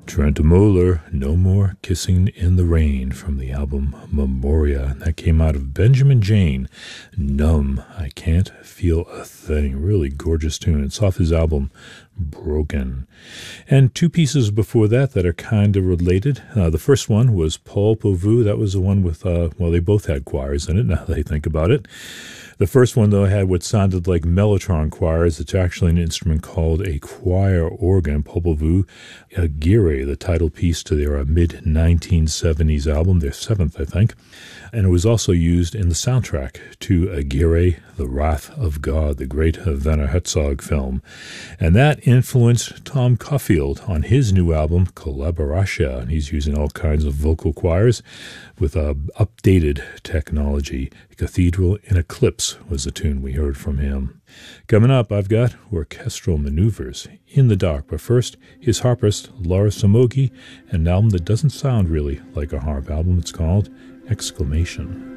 Trent Moeller, No More Kissing in the Rain, from the album Memoria. That came out of Benjamin Jane. Numb, I Can't Feel a Thing. Really gorgeous tune. It's off his album Broken. And two pieces before that are kind of related. The first one was Paul Pauvu. That was the one with, they both had choirs in it, now that I think about it. The first one, though, had what sounded like mellotron choirs. It's actually an instrument called a choir organ. Popol Vuh Aguirre, the title piece to their mid-1970s album, their seventh, I think. And it was also used in the soundtrack to Aguirre, The Wrath of God, the great Werner Herzog film. And that influenced Tom Caulfield on his new album, Collaboratia. And he's using all kinds of vocal choirs with updated technology. Cathedral in Eclipse was the tune we heard from him. Coming up, I've got Orchestral Maneuvers, In the Dark. But first, his harpist, Laura Somogyi, and an album that doesn't sound really like a harp album. It's called Exclamation.